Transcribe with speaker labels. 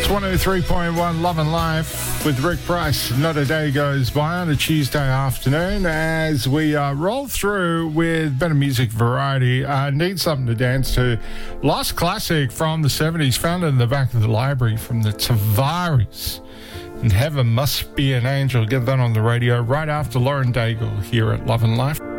Speaker 1: 103.1 Love and Life with Rick Price. Not a day goes by on a Tuesday afternoon as we roll through with better music variety. Need something to dance to. Lost classic from the 70s, found in the back of the library from the Tavares. And Heaven Must Be an Angel. Get that on the radio right after Lauren Daigle here at Love and Life.